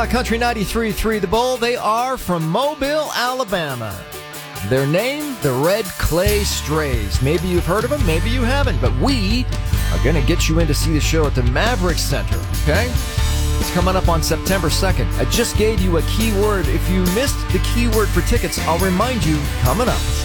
Country 93.3 The Bull. They are from Mobile, Alabama. Their name, the Red Clay Strays. Maybe you've heard of them, maybe you haven't, but we are going to get you in to see the show at the Maverick Center, okay? It's coming up on September 2nd. I just gave you a keyword. If you missed the keyword for tickets, I'll remind you coming up.